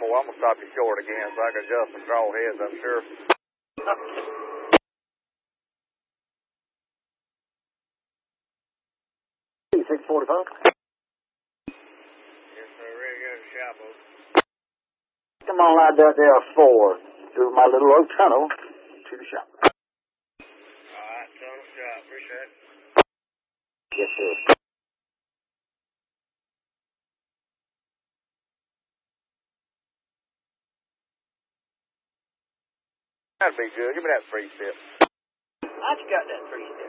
4. I'm going to stop you short again so I can adjust some draw heads, I'm sure. 645. Yes, sir. Ready to go to the shop, folks. Come on out there 4 through my little oak tunnel to the shop. All right, tunnel shop. Appreciate it. Yes, sir. That'd be good. Give me that free step. I just got that 3 step.